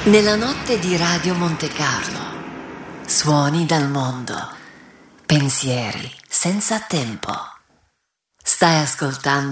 Nella notte di Radio Monte Carlo, suoni dal mondo, pensieri senza tempo. Stai ascoltando